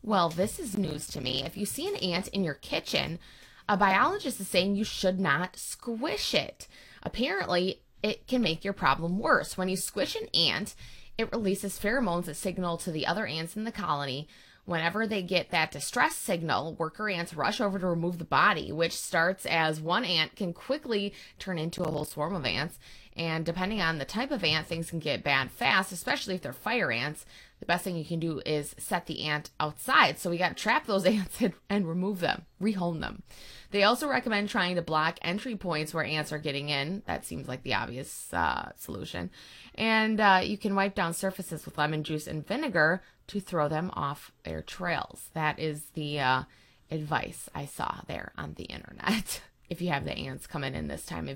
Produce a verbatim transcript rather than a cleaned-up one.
Well, this is news to me. If you see an ant in your kitchen, a biologist is saying you should not squish it. Apparently, it can make your problem worse. When you squish an ant, it releases pheromones that signal to the other ants in the colony. Whenever they get that distress signal, worker ants rush over to remove the body, which starts as one ant can quickly turn into a whole swarm of ants. And depending on the type of ant, things can get bad fast, especially if they're fire ants. The best thing you can do is set the ant outside. So we got to trap those ants and, and remove them, rehome them. They also recommend trying to block entry points where ants are getting in. That seems like the obvious uh, solution. And uh, you can wipe down surfaces with lemon juice and vinegar to throw them off their trails. That is the uh, advice I saw there on the internet. If you have the ants coming in this time of